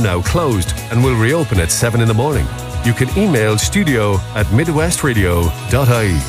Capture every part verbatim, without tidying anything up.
now closed and will reopen at seven in the morning. You can email studio at midwestradio dot I E.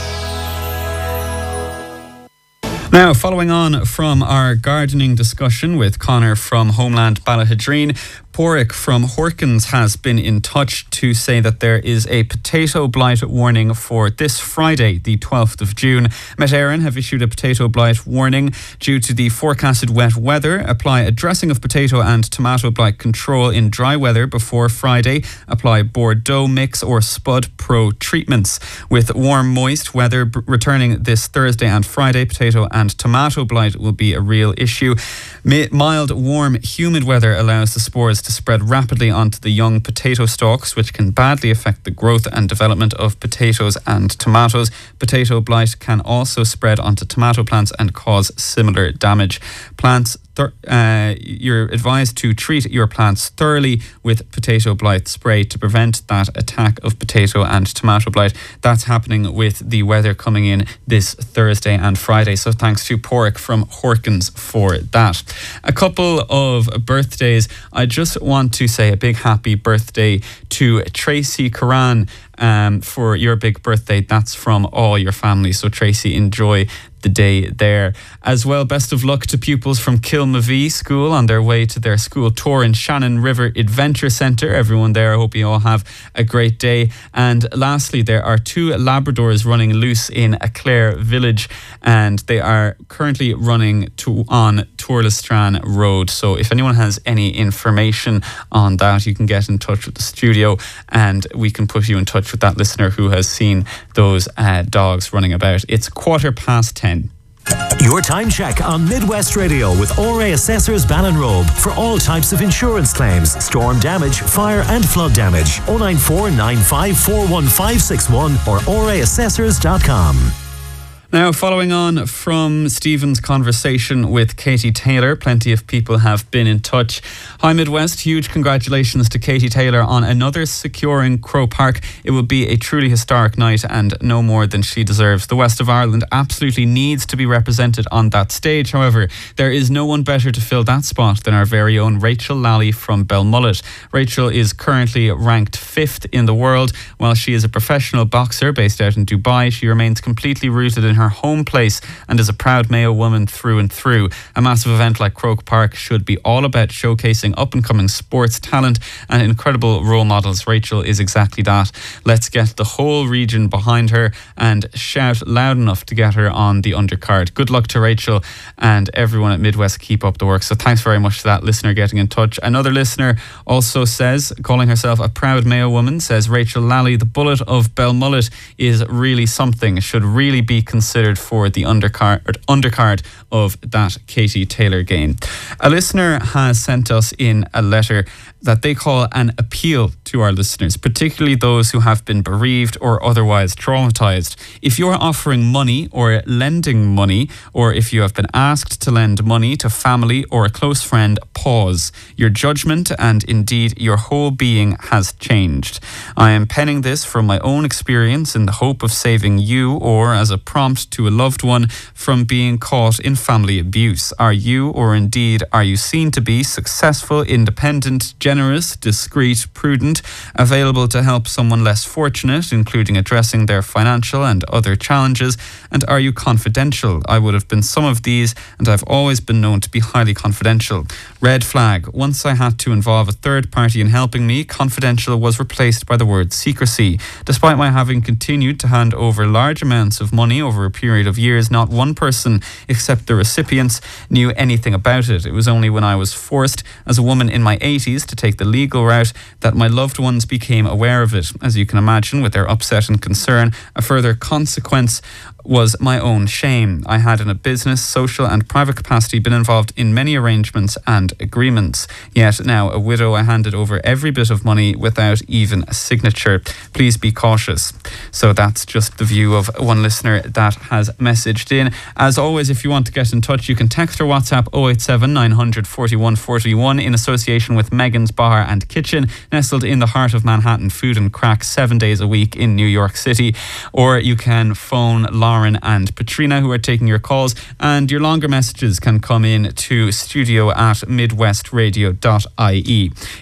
Now, following on from our gardening discussion with Conor from Homeland Ballahidreen, Porrick from Horkins has been in touch to say that there is a potato blight warning for this Friday, the twelfth of June. Met Éireann have issued a potato blight warning due to the forecasted wet weather. Apply a dressing of potato and tomato blight control in dry weather before Friday. Apply Bordeaux Mix or Spud Pro treatments. With warm, moist weather b- returning this Thursday and Friday, potato and tomato blight will be a real issue. Mi- mild, warm, humid weather allows the spores to spread rapidly onto the young potato stalks, which can badly affect the growth and development of potatoes and tomatoes. Potato blight can also spread onto tomato plants and cause similar damage. Plants Th- uh, you're advised to treat your plants thoroughly with potato blight spray to prevent that attack of potato and tomato blight. That's happening with the weather coming in this Thursday and Friday. So thanks to Porrick from Horkins for that. A couple of birthdays. I just want to say a big happy birthday to Tracy Curran um, for your big birthday. That's from all your family. So Tracy, enjoy the day there. As well, best of luck to pupils from Kilmavee School on their way to their school tour in Shannon River Adventure Centre. Everyone there, I hope you all have a great day. And lastly, there are two Labradors running loose in Aclair Village, and they are currently running to on Tourlestran Road. So if anyone has any information on that, you can get in touch with the studio and we can put you in touch with that listener who has seen those uh, dogs running about. It's quarter past ten. Your time check on Midwest Radio with O R A Assessors Ballinrobe for all types of insurance claims, storm damage, fire and flood damage. oh nine four nine five four one five six one or O R A assessors dot com. Now, following on from Stephen's conversation with Katie Taylor, plenty of people have been in touch. Hi Midwest, huge congratulations to Katie Taylor on another securing Croke Park. It will be a truly historic night and no more than she deserves. The West of Ireland absolutely needs to be represented on that stage. However, there is no one better to fill that spot than our very own Rachel Lally from Belmullet. Rachel is currently ranked fifth in the world. While she is a professional boxer based out in Dubai, she remains completely rooted in her her home place and is a proud Mayo woman through and through. A massive event like Croke Park should be all about showcasing up-and-coming sports talent and incredible role models. Rachel is exactly that. Let's get the whole region behind her and shout loud enough to get her on the undercard. Good luck to Rachel and everyone at Midwest. Keep up the work. So thanks very much to that listener getting in touch. Another listener also says, calling herself a proud Mayo woman, says Rachel Lally, the bullet of Belmullet is really something. It should really be considered for the undercard, undercard of that Katie Taylor game. A listener has sent us in a letter that they call an appeal to our listeners, particularly those who have been bereaved or otherwise traumatized. If you're offering money or lending money, or if you have been asked to lend money to family or a close friend, pause. Your judgment and indeed your whole being has changed. I am penning this from my own experience in the hope of saving you, or as a prompt to a loved one, from being caught in family abuse. Are you, or indeed are you seen to be successful, independent, generous, discreet, prudent, available to help someone less fortunate, including addressing their financial and other challenges? And are you confidential? I would have been some of these, and I've always been known to be highly confidential. Red flag. Once I had to involve a third party in helping me, confidential was replaced by the word secrecy. Despite my having continued to hand over large amounts of money over a period of years, not one person, except the recipients, knew anything about it. It was only when I was forced, as a woman in my eighties, to take the legal route that my loved ones became aware of it. As you can imagine, with their upset and concern, a further consequence was my own shame. I had in a business, social and private capacity been involved in many arrangements and agreements. Yet now, a widow, I handed over every bit of money without even a signature. Please be cautious. So that's just the view of one listener that has messaged in. As always, if you want to get in touch, you can text or WhatsApp oh eight seven, nine hundred, forty-one forty-one in association with Megan's Bar and Kitchen, nestled in the heart of Manhattan. Food and crack seven days a week in New York City. Or you can phone Lauren and Patrina, who are taking your calls, and your longer messages can come in to studio at midwestradio dot I E.